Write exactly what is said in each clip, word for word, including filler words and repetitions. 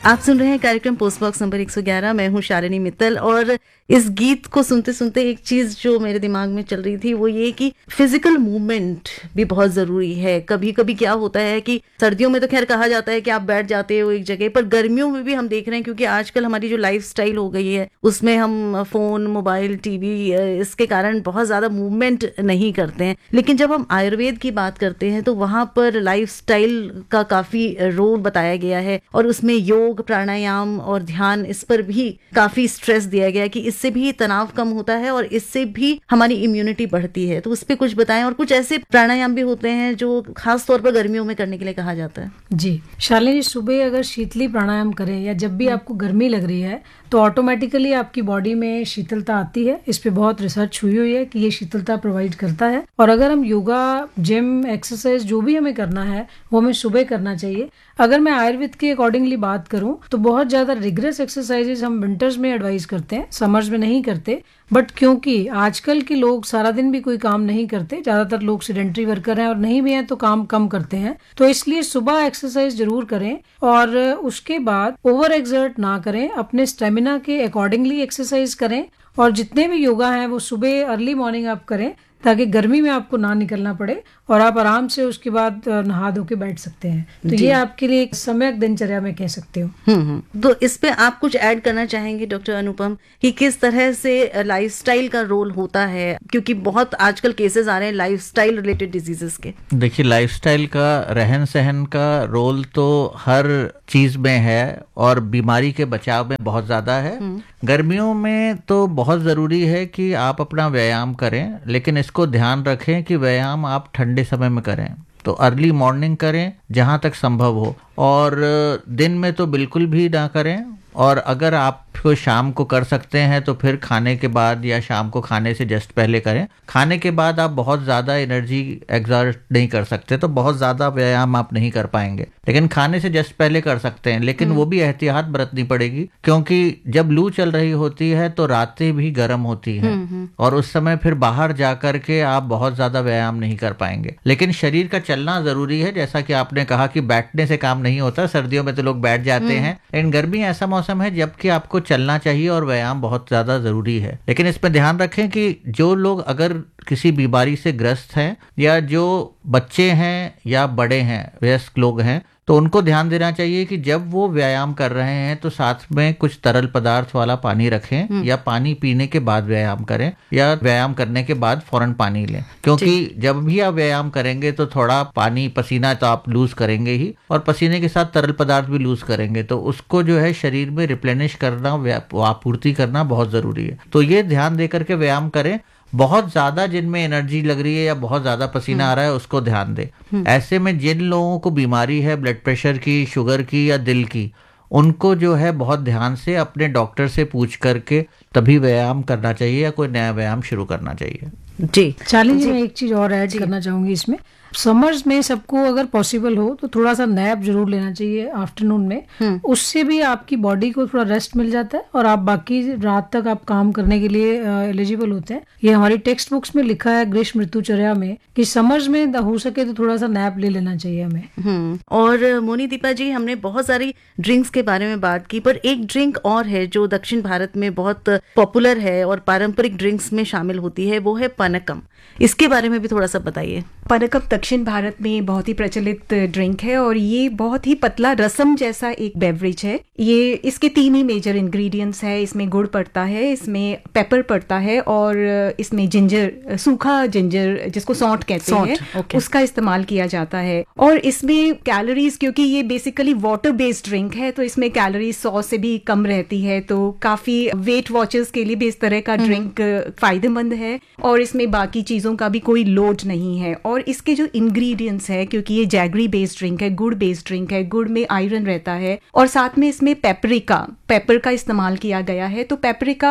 आप सुन रहे हैं कार्यक्रम पोस्ट बॉक्स नंबर एक सौ ग्यारह। मैं हूं शालिनी मित्तल और इस गीत को सुनते सुनते एक चीज जो मेरे दिमाग में चल रही थी वो ये कि फिजिकल मूवमेंट भी बहुत जरूरी है। कभी कभी क्या होता है कि सर्दियों में तो खैर कहा जाता है कि आप बैठ जाते हो एक जगह पर, गर्मियों में भी हम देख रहे हैं क्योंकि आजकल हमारी जो लाइफस्टाइल हो गई है उसमें हम फोन, मोबाइल, टीवी, इसके कारण बहुत ज्यादा मूवमेंट नहीं करते हैं। लेकिन जब हम आयुर्वेद की बात करते हैं तो वहां पर लाइफस्टाइल का काफी रोल बताया गया है और उसमें योग, प्राणायाम और ध्यान, इस पर भी काफी स्ट्रेस दिया गया है कि इससे भी तनाव कम होता है और इससे भी हमारी इम्यूनिटी बढ़ती है। तो उस पर कुछ बताएं। और कुछ ऐसे प्राणायाम भी होते हैं जो खास तौर पर गर्मियों में करने के लिए कहा जाता है। जी शालिनी, सुबह अगर शीतली प्राणायाम करें या जब भी आपको गर्मी लग रही है तो ऑटोमेटिकली आपकी बॉडी में शीतलता आती है। इस पे बहुत रिसर्च हुई हुई है कि ये शीतलता प्रोवाइड करता है। और अगर हम योगा, जिम, एक्सरसाइज जो भी हमें करना है वो हमें सुबह करना चाहिए। अगर मैं आयुर्वेद के अकॉर्डिंगली बात करूं तो बहुत ज्यादा रिग्रेस एक्सरसाइजेज हम विंटर्स में एडवाइस करते हैं, समर्स में नहीं करते। बट क्योंकि आजकल के लोग सारा दिन भी कोई काम नहीं करते, ज्यादातर लोग सेडेंटरी वर्कर हैं और नहीं भी हैं तो काम कम करते हैं, तो इसलिए सुबह एक्सरसाइज जरूर करें और उसके बाद ओवर एक्सर्ट ना करें। अपने स्टेमिना के अकॉर्डिंगली एक्सरसाइज करें और जितने भी योगा हैं वो सुबह अर्ली मॉर्निंग आप करें ताकि गर्मी में आपको ना निकलना पड़े और आप आराम से उसके बाद नहा धो के बैठ सकते हैं। तो ये आपके लिए एक सम्यक दिनचर्या में कह सकते हो। हम्म तो इस पे आप कुछ ऐड करना चाहेंगे डॉक्टर अनुपम कि किस तरह से लाइफस्टाइल का रोल होता है, क्योंकि बहुत आजकल केसेस आ रहे हैं लाइफस्टाइल रिलेटेड डिजीजेस के। देखिए, लाइफस्टाइल का, रहन सहन का रोल तो हर चीज में है और बीमारी के बचाव में बहुत ज्यादा है। गर्मियों में तो बहुत जरूरी है कि आप अपना व्यायाम करें, लेकिन इसको ध्यान रखें कि व्यायाम आप ठंडे समय में करें। तो अर्ली मॉर्निंग करें जहां तक संभव हो, और दिन में तो बिल्कुल भी ना करें। और अगर आप को शाम को कर सकते हैं तो फिर खाने के बाद या शाम को खाने से जस्ट पहले करें। खाने के बाद आप बहुत ज़्यादा एनर्जी एग्जर्ट नहीं कर सकते, तो बहुत ज़्यादा व्यायाम आप नहीं कर पाएंगे, लेकिन खाने से जस्ट पहले कर सकते हैं। लेकिन वो भी एहतियात बरतनी पड़ेगी, क्योंकि जब लू चल रही होती है तो रातें भी गर्म होती हैं और उस समय फिर बाहर जा कर के आप बहुत ज़्यादा व्यायाम नहीं कर पाएंगे। लेकिन शरीर का चलना ज़रूरी है। जैसा कि आपने कहा कि बैठने से काम नहीं होता, सर्दियों में तो लोग बैठ जाते हैं, लेकिन गर्मी ऐसा मौसम है जबकि आपको चलना चाहिए और व्यायाम बहुत ज्यादा जरूरी है। लेकिन इस पर ध्यान रखें कि जो लोग अगर किसी बीमारी से ग्रस्त हैं या जो बच्चे हैं या बड़े हैं, वयस्क लोग हैं, तो उनको ध्यान देना चाहिए कि जब वो व्यायाम कर रहे हैं तो साथ में कुछ तरल पदार्थ वाला पानी रखें या पानी पीने के बाद व्यायाम करें या व्यायाम करने के बाद फौरन पानी लें। क्योंकि जब भी आप व्यायाम करेंगे तो थोड़ा पानी, पसीना तो आप लूज करेंगे ही और पसीने के साथ तरल पदार्थ भी लूज करेंगे, तो उसको जो है शरीर में रिप्लेनिश करना, आपूर्ति करना बहुत जरूरी है। तो ये ध्यान दे करके व्यायाम करें। बहुत ज्यादा जिनमें एनर्जी लग रही है या बहुत ज्यादा पसीना आ रहा है उसको ध्यान दें। ऐसे में जिन लोगों को बीमारी है ब्लड प्रेशर की, शुगर की या दिल की, उनको जो है बहुत ध्यान से अपने डॉक्टर से पूछ करके तभी व्यायाम करना चाहिए या कोई नया व्यायाम शुरू करना चाहिए। जी चाली जी, मैं एक चीज और ऐड करना चाहूंगी इसमें। समर्स में सबको अगर पॉसिबल हो तो थोड़ा सा नैप जरूर लेना चाहिए आफ्टरनून में। उससे भी आपकी बॉडी को थोड़ा रेस्ट मिल जाता है और आप बाकी रात तक आप काम करने के लिए एलिजिबल होते हैं। ये हमारी टेक्स्ट बुक्स में लिखा है ग्रीष्म ऋतुचर्या में कि समर्स में हो सके तो थोड़ा सा नैप ले लेना चाहिए हमें। और मोनी दीपा जी, हमने बहुत सारी ड्रिंक्स के बारे में बात की, पर एक ड्रिंक और है जो दक्षिण भारत में बहुत पॉपुलर है और पारंपरिक ड्रिंक्स में शामिल होती है, वो है पनकम। इसके बारे में भी थोड़ा सा बताइए। पनकम दक्षिण भारत में बहुत ही प्रचलित ड्रिंक है और ये बहुत ही पतला रसम जैसा एक बेवरेज है। ये इसके तीन ही मेजर इंग्रेडिएंट्स है। इसमें गुड़ पड़ता है, इसमें पेपर पड़ता है और इसमें जिंजर, सूखा जिंजर जिसको सौंठ कहते हैं, okay. उसका इस्तेमाल किया जाता है। और इसमें कैलोरीज, क्योंकि ये बेसिकली वाटर बेस्ड ड्रिंक है तो इसमें कैलोरीज सौ से भी कम रहती है, तो काफी वेट वॉचर्स के लिए भी इस तरह का ड्रिंक फायदेमंद है और इसमें बाकी चीजों का भी कोई लोड नहीं है। और इसके जो इंग्रेडिएंट्स है, क्योंकि ये जैगरी बेस्ड ड्रिंक है, गुड़ बेस्ड ड्रिंक है, गुड़ में आयरन रहता है और साथ में इसमें पेपरिका, पेपर का इस्तेमाल किया गया है। तो पेपरिका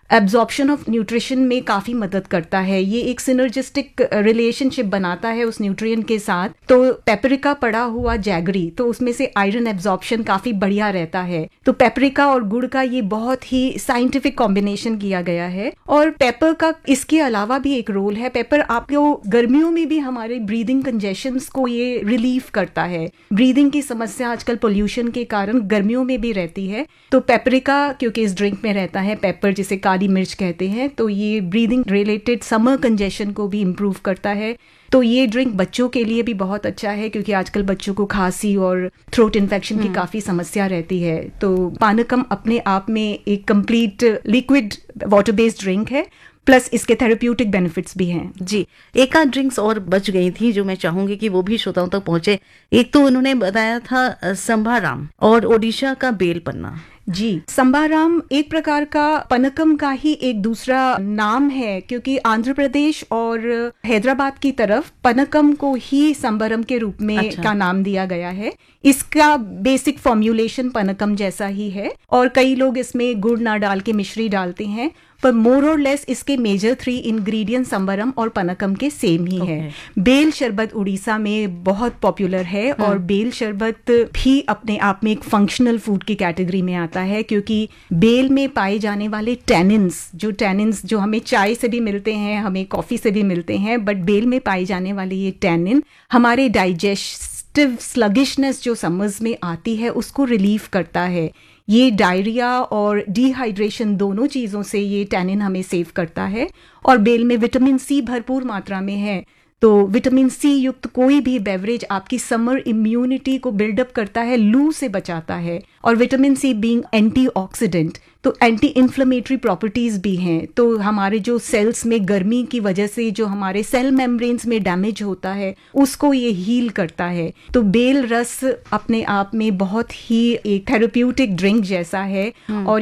एब्जॉर्प्शन ऑफ न्यूट्रिशन में काफी मदद करता है। ये एक सिनर्जिस्टिक रिलेशनशिप बनाता है उस न्यूट्रिएंट के साथ। तो पेपरिका पड़ा हुआ जैगरी, तो उसमें से आयरन एब्जॉर्प्शन काफी बढ़िया रहता है। तो पेपरिका और गुड़ का ये बहुत ही साइंटिफिक कॉम्बिनेशन किया गया है। और पेपर का इसके अलावा भी एक रोल है। पेपर आपको गर्मियों में भी हमारे ब्रीदिंग कंजेशंस को ये रिलीव करता है। ब्रीदिंग की समस्या आजकल पोल्यूशन के कारण गर्मियों में भी रहती है, तो पेपरिका क्योंकि इस ड्रिंक में रहता है, पेपर जिसे काली मिर्च कहते हैं, तो ये ब्रीदिंग रिलेटेड समर कंजेशन को भी इम्प्रूव करता है। तो ये ड्रिंक बच्चों के लिए भी बहुत अच्छा है क्योंकि आजकल बच्चों को खांसी और थ्रोट इन्फेक्शन की काफी समस्या रहती है। तो पानकम अपने आप में एक complete liquid water based drink है, प्लस इसके थेरेप्यूटिक बेनिफिट्स भी हैं। जी, एक आध ड्रिंक्स और बच गई थी जो मैं चाहूंगी कि वो भी श्रोताओं तक पहुंचे। एक तो उन्होंने बताया था संभाराम और ओडिशा का बेल पन्ना। जी, संभाराम एक प्रकार का पनकम का ही एक दूसरा नाम है क्योंकि आंध्र प्रदेश और हैदराबाद की तरफ पनकम को ही संबरम के रूप में अच्छा। का नाम दिया गया है। इसका बेसिक फॉर्म्यूलेशन पनकम जैसा ही है और कई लोग इसमें गुड़ ना डाल के मिश्री डालते हैं, पर मोर और लेस इसके मेजर थ्री इंग्रेडिएंट संबरम और पनकम के सेम ही okay. है। बेल शरबत उड़ीसा में बहुत पॉपुलर है hmm. और बेल शरबत भी अपने आप में एक फंक्शनल फूड की कैटेगरी में आता है क्योंकि बेल में पाए जाने वाले टैनिन्स, जो टैनिन्स जो हमें चाय से भी मिलते हैं, हमें कॉफी से भी मिलते हैं, बट बेल में पाए जाने वाले ये टैनिन हमारे डाइजेस्टिव स्लगिशनेस जो समर्स में आती है उसको रिलीव करता है। ये डायरिया और डिहाइड्रेशन दोनों चीज़ों से ये टैनिन हमें सेव करता है। और बेल में विटामिन सी भरपूर मात्रा में है, तो विटामिन सी युक्त कोई भी बेवरेज आपकी समर इम्यूनिटी को बिल्डअप करता है, लू से बचाता है। और विटामिन सी बीइंग एंटीऑक्सीडेंट, तो एंटी इन्फ्लेमेटरी प्रॉपर्टीज भी हैं। तो हमारे जो सेल्स में गर्मी की वजह से जो हमारे सेल मेम्ब्रेन्स में डैमेज होता है उसको ये हील करता है। तो बेल रस अपने आप में बहुत ही एक थेरेप्यूटिक ड्रिंक जैसा है और